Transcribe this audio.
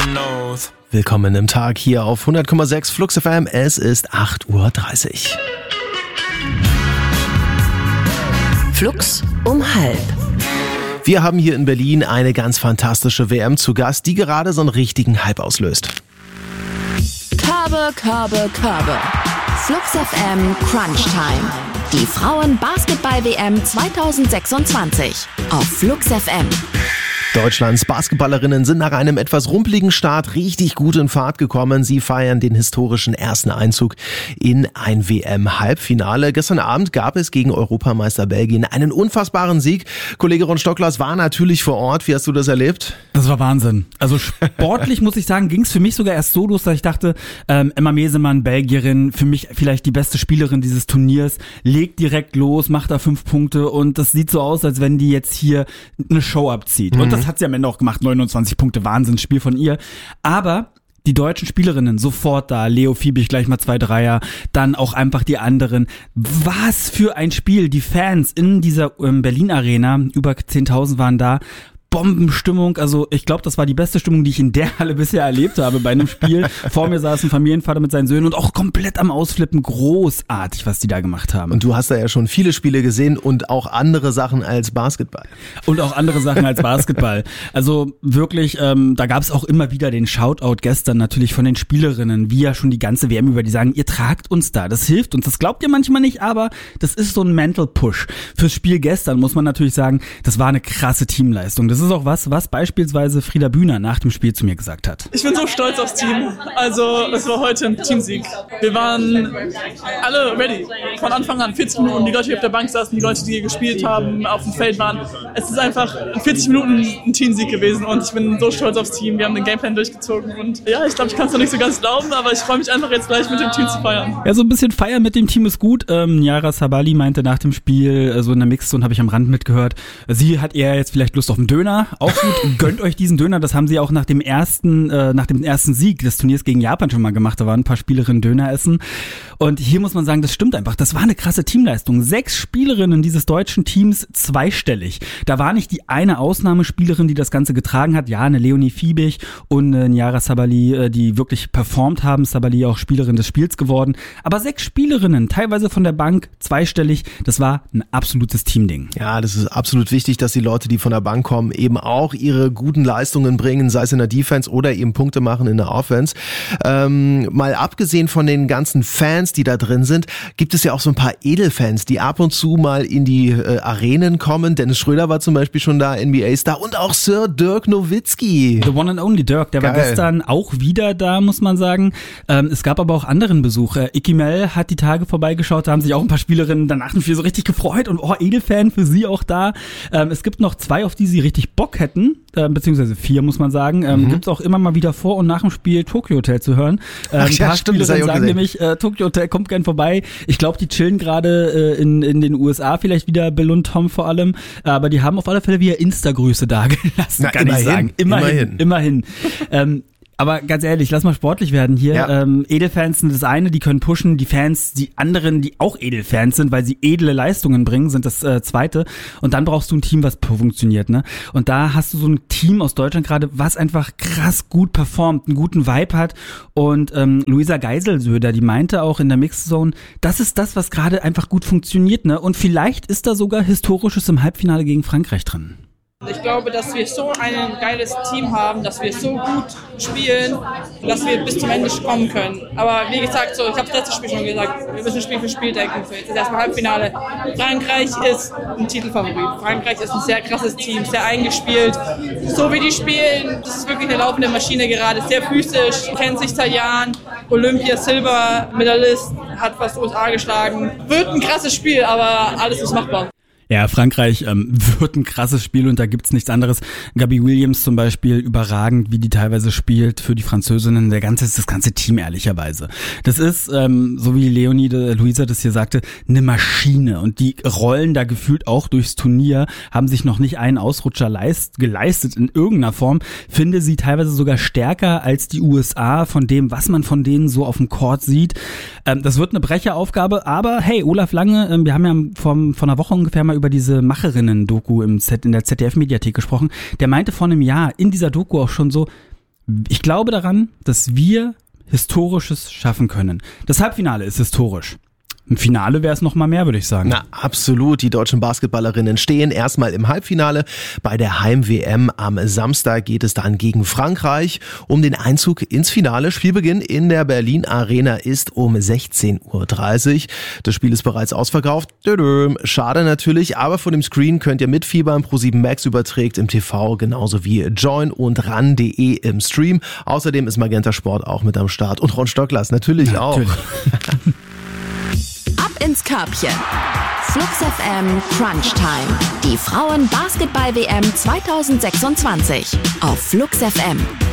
Willkommen im Tag hier auf 100,6 Flux FM. Es ist 8:30 Uhr. Flux um 12:30. Wir haben hier in Berlin eine ganz fantastische WM zu Gast, die gerade so einen richtigen Hype auslöst. Körbe. Flux FM Crunch Time. Die Frauen-Basketball-WM 2026 auf Flux FM. Deutschlands Basketballerinnen sind nach einem etwas rumpeligen Start richtig gut in Fahrt gekommen. Sie feiern den historischen ersten Einzug in ein WM-Halbfinale. Gestern Abend gab es gegen Europameister Belgien einen unfassbaren Sieg. Kollege Ron Stocklas war natürlich vor Ort. Wie hast du das erlebt? Das war Wahnsinn. Also sportlich, muss ich sagen, ging es für mich sogar erst so los, dass ich dachte, Emma Mesemann, Belgierin, für mich vielleicht die beste Spielerin dieses Turniers, legt direkt los, macht da 5 Punkte und das sieht so aus, als wenn die jetzt hier eine Show abzieht. Und das hat sie am Ende auch gemacht, 29 Punkte, Wahnsinnsspiel von ihr. Aber die deutschen Spielerinnen sofort da, Leo Fiebig gleich mal 2 Dreier, dann auch einfach die anderen. Was für ein Spiel, die Fans in dieser Berlin Arena, über 10.000 waren da. Bombenstimmung, also ich glaube, das war die beste Stimmung, die ich in der Halle bisher erlebt habe bei einem Spiel. Vor mir saß ein Familienvater mit seinen Söhnen und auch komplett am Ausflippen. Großartig, was die da gemacht haben. Und du hast da ja schon viele Spiele gesehen und auch andere Sachen als Basketball. Also wirklich, da gab es auch immer wieder den Shoutout gestern natürlich von den Spielerinnen, wie ja schon die ganze WM über, die sagen, ihr tragt uns da, das hilft uns. Das glaubt ihr manchmal nicht, aber das ist so ein Mental Push. Fürs Spiel gestern muss man natürlich sagen, das war eine krasse Teamleistung. Das ist auch was beispielsweise Frieda Bühner nach dem Spiel zu mir gesagt hat. Ich bin so stolz aufs Team. Also es war heute ein Teamsieg. Wir waren alle ready. Von Anfang an 40 Minuten. Die Leute, die auf der Bank saßen, die Leute, die hier gespielt haben, auf dem Feld waren. Es ist einfach in 40 Minuten ein Teamsieg gewesen und ich bin so stolz aufs Team. Wir haben den Gameplan durchgezogen und ja, ich glaube, ich kann es noch nicht so ganz glauben, aber ich freue mich einfach jetzt gleich mit dem Team zu feiern. Ja, so ein bisschen feiern mit dem Team ist gut. Yara Sabali meinte nach dem Spiel, so in der Mixzone habe ich am Rand mitgehört, sie hat eher jetzt vielleicht Lust auf einen Döner. Auch gut, gönnt euch diesen Döner, das haben sie auch nach dem ersten Sieg des Turniers gegen Japan schon mal gemacht, da waren ein paar Spielerinnen Döner essen und hier muss man sagen, das stimmt einfach, das war eine krasse Teamleistung, 6 Spielerinnen dieses deutschen Teams zweistellig, da war nicht die eine Ausnahmespielerin, die das Ganze getragen hat, ja, eine Leonie Fiebig und eine Yara Sabali, die wirklich performt haben, Sabali auch Spielerin des Spiels geworden, aber 6 Spielerinnen, teilweise von der Bank, zweistellig, das war ein absolutes Teamding. Ja, das ist absolut wichtig, dass die Leute, die von der Bank kommen, eben auch ihre guten Leistungen bringen, sei es in der Defense oder eben Punkte machen in der Offense. Mal abgesehen von den ganzen Fans, die da drin sind, gibt es ja auch so ein paar Edelfans, die ab und zu mal in die Arenen kommen. Dennis Schröder war zum Beispiel schon da, NBA-Star, und auch Sir Dirk Nowitzki. The one and only Dirk, der Geil. War gestern auch wieder da, muss man sagen. Es gab aber auch anderen Besuch. Icky Mel hat die Tage vorbeigeschaut, da haben sich auch ein paar Spielerinnen danach dem Spiel so richtig gefreut und Edelfan für sie auch da. Es gibt noch 2, auf die sie richtig Bock hätten, beziehungsweise 4 muss man sagen, gibt's auch immer mal wieder vor und nach dem Spiel Tokyo Hotel zu hören. Ach, ja, stimmt, das sagen nämlich, Tokyo Hotel kommt gern vorbei. Ich glaube, die chillen gerade in den USA, vielleicht wieder Bill und Tom vor allem, aber die haben auf alle Fälle wieder Insta-Grüße dagelassen, kann ich sagen. Immerhin. Aber ganz ehrlich, lass mal sportlich werden hier. Ja. Edelfans sind das eine, die können pushen. Die Fans, die anderen, die auch Edelfans sind, weil sie edle Leistungen bringen, sind das zweite. Und dann brauchst du ein Team, was funktioniert, ne? Und da hast du so ein Team aus Deutschland gerade, was einfach krass gut performt, einen guten Vibe hat. Und Luisa Geiselsöder, die meinte auch in der Mixzone, das ist das, was gerade einfach gut funktioniert, ne? Und vielleicht ist da sogar Historisches im Halbfinale gegen Frankreich drin. Ich glaube, dass wir so ein geiles Team haben, dass wir so gut spielen, dass wir bis zum Ende kommen können. Aber wie gesagt, ich habe das letzte Spiel schon gesagt, wir müssen Spiel für Spiel denken. Jetzt ist erstmal Halbfinale. Frankreich ist ein Titelfavorit. Frankreich ist ein sehr krasses Team, sehr eingespielt. So wie die spielen, das ist wirklich eine laufende Maschine gerade. Sehr physisch, kennt sich seit Jahren. Olympia-Silber-Medaillist, hat fast USA geschlagen. Wird ein krasses Spiel, aber alles ist machbar. Ja, Frankreich wird ein krasses Spiel und da gibt's nichts anderes. Gabby Williams zum Beispiel, überragend, wie die teilweise spielt für die Französinnen, das ganze Team ehrlicherweise. Das ist, so wie Luisa das hier sagte, eine Maschine und die rollen da gefühlt auch durchs Turnier, haben sich noch nicht einen Ausrutscher geleistet in irgendeiner Form. Finde sie teilweise sogar stärker als die USA von dem, was man von denen so auf dem Court sieht. Das wird eine Brecheraufgabe, aber hey, Olaf Lange, wir haben ja vor einer Woche ungefähr mal über diese Macherinnen-Doku in der ZDF-Mediathek gesprochen. Der meinte vor einem Jahr in dieser Doku auch schon so, Ich glaube daran, dass wir Historisches schaffen können. Das Halbfinale ist historisch. Im Finale wäre es noch mal mehr, würde ich sagen. Na, absolut. Die deutschen Basketballerinnen stehen erstmal im Halbfinale. Bei der Heim-WM am Samstag geht es dann gegen Frankreich um den Einzug ins Finale. Spielbeginn in der Berlin Arena ist um 16:30 Uhr. Das Spiel ist bereits ausverkauft. Schade natürlich, aber von dem Screen könnt ihr mitfiebern. Pro7 Max überträgt im TV, genauso wie Join und ran.de im Stream. Außerdem ist Magenta Sport auch mit am Start. Und Ron Stocklers natürlich auch. Ab ins Körbchen. Flux FM Crunch Time. Die Frauen Basketball WM 2026 auf Flux FM.